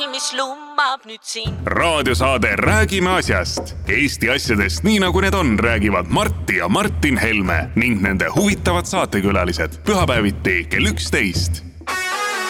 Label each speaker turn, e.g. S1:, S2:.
S1: mis lummab nüüd siin.
S2: Raadiosaade Räägime asjast. Eesti asjadest nii nagu need on, räägivad Martti ja Martin Helme ning nende huvitavad saatekülalised pühapäeviti kell 11.